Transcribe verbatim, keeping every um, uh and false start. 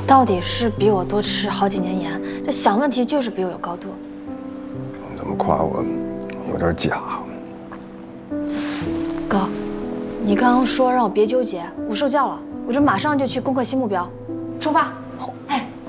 到底是比我多吃好几年盐，这想问题就是比我有高度。 你这么夸我，有点假。 哥，你刚刚说让我别纠结，我受教了，我这马上就去攻克新目标，出发。哎。